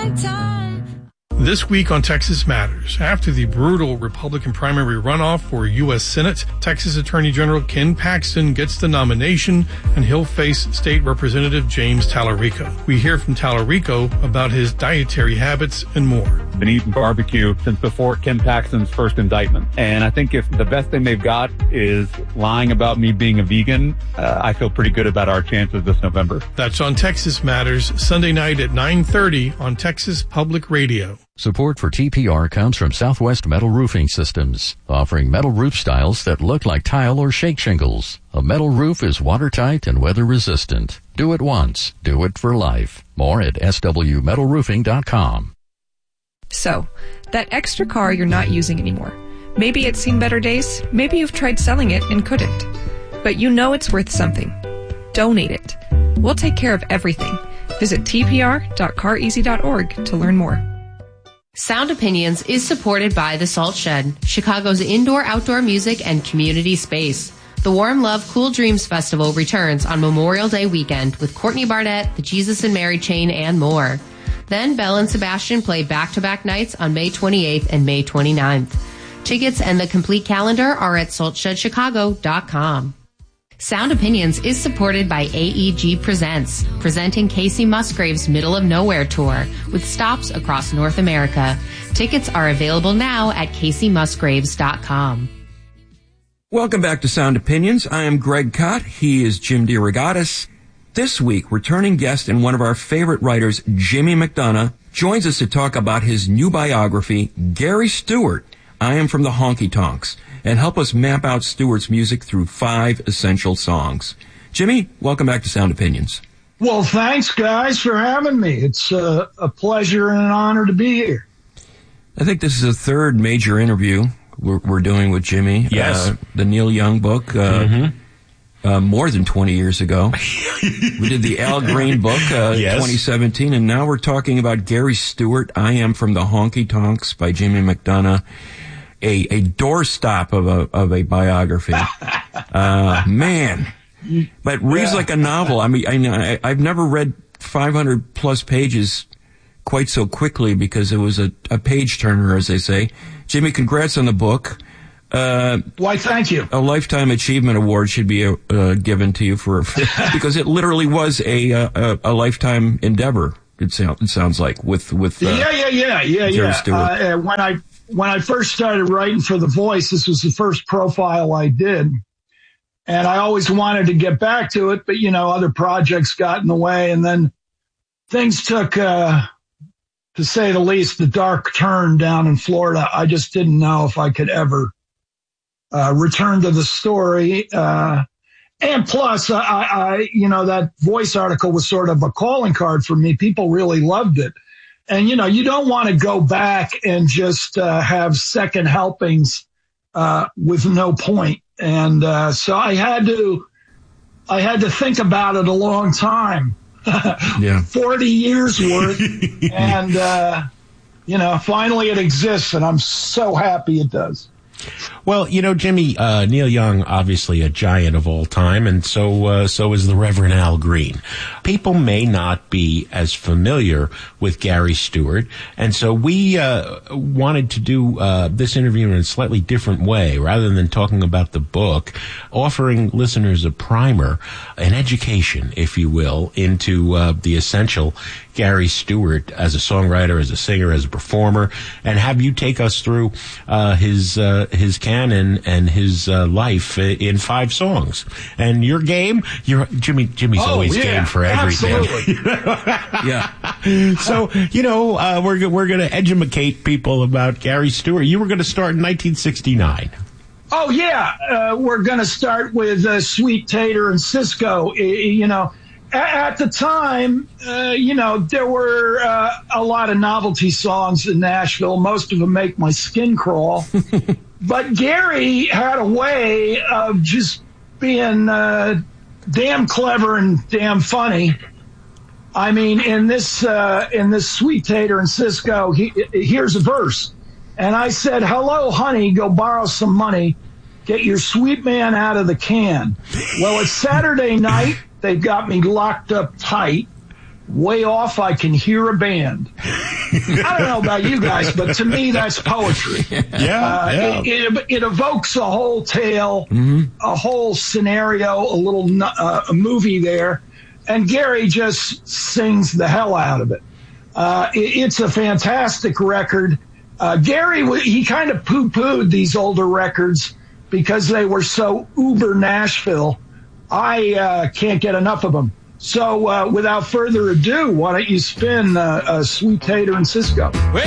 long time. This week on Texas Matters, after the brutal Republican primary runoff for U.S. Senate, Texas Attorney General Ken Paxton gets the nomination, and he'll face State Representative James Tallarico. We hear from Tallarico about his dietary habits and more. Been eating barbecue since before Ken Paxton's first indictment. And I think if the best thing they've got is lying about me being a vegan, I feel pretty good about our chances this November. That's on Texas Matters, Sunday night at 9:30 on Texas Public Radio. Support for TPR comes from Southwest Metal Roofing Systems, offering metal roof styles that look like tile or shake shingles. A metal roof is watertight and weather resistant. Do it once, do it for life. More at swmetalroofing.com. So, that extra car you're not using anymore. Maybe it's seen better days, maybe you've tried selling it and couldn't. But you know it's worth something. Donate it. We'll take care of everything. Visit tpr.careasy.org to learn more. Sound Opinions is supported by The Salt Shed, Chicago's indoor-outdoor music and community space. The Warm Love Cool Dreams Festival returns on Memorial Day weekend with Courtney Barnett, the Jesus and Mary Chain, and more. Then Belle and Sebastian play back-to-back nights on May 28th and May 29th. Tickets and the complete calendar are at saltshedchicago.com. Sound Opinions is supported by AEG Presents, presenting Casey Musgrave's Middle of Nowhere Tour with stops across North America. Tickets are available now at CaseyMusgraves.com. Welcome back to Sound Opinions. I am Greg Kot. He is Jim DeRogatis. This week, returning guest and one of our favorite writers, Jimmy McDonough, joins us to talk about his new biography, Gary Stewart, I Am from the Honky Tonks, and help us map out Stewart's music through 5 essential songs. Jimmy, welcome back to Sound Opinions. Well, thanks, guys, for having me. It's a pleasure and an honor to be here. I think this is the third major interview we're doing with Jimmy. Yes. The Neil Young book, more than 20 years ago. We did the Al Green book, 2017, and now we're talking about Gary Stewart, I Am from the Honky Tonks by Jimmy McDonough. A doorstop of a biography. Man. But reads like a novel. I mean, I've never read 500 plus pages quite so quickly because it was a page turner, as they say. Jimmy, congrats on the book. Why, thank you. A Lifetime Achievement Award should be given to you for because it literally was a lifetime endeavor. It sounds like with Gary Stewart. When I first started writing for The Voice, this was the first profile I did. And I always wanted to get back to it, but, other projects got in the way. And then things took, to say the least, the dark turn down in Florida. I just didn't know if I could ever return to the story. And plus, that Voice article was sort of a calling card for me. People really loved it. And, you don't want to go back and just have second helpings with no point. And so I had to think about it a long time, 40 years worth. And, finally it exists, and I'm so happy it does. Well, Jimmy, Neil Young, obviously a giant of all time, and so is the Reverend Al Green. People may not be as familiar with Gary Stewart, and so we wanted to do this interview in a slightly different way, rather than talking about the book, offering listeners a primer, an education, if you will, into the essential Gary Stewart as a songwriter, as a singer, as a performer, and have you take us through his canon and his life in 5 songs. And your game, Jimmy's always game for everything. So we're going to educate people about Gary Stewart. You were going to start in 1969. Oh yeah, we're going to start with Sweet Tater and Cisco. At the time, there were a lot of novelty songs in Nashville. Most of them make my skin crawl. But Gary had a way of just being damn clever and damn funny. I mean, in this Sweet Tater and Cisco, here's a verse. And I said, hello, honey, go borrow some money. Get your sweet man out of the can. Well, it's Saturday night. They've got me locked up tight. Way off, I can hear a band. I don't know about you guys, but to me, that's poetry. It evokes a whole tale, a whole scenario, a movie there. And Gary just sings the hell out of it. It's a fantastic record. Gary, he kind of poo-pooed these older records because they were so uber Nashville. I can't get enough of them. So without further ado, why don't you spin Sweet Tater and Cisco?